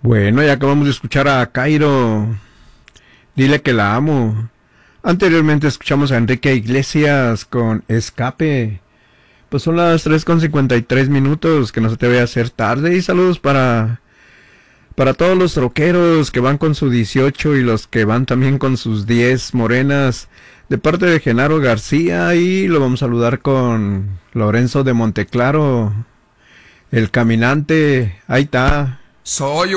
Bueno, ya acabamos de escuchar a Cairo. Dile que la amo. Anteriormente escuchamos a Enrique Iglesias con Escape. Pues son las 3:53, que no se te vaya a hacer tarde. Y saludos para todos los troqueros que van con su 18 y los que van también con sus 10 morenas. De parte de Genaro García, y lo vamos a saludar con Lorenzo de Monteclaro, el caminante. Ahí está. Soy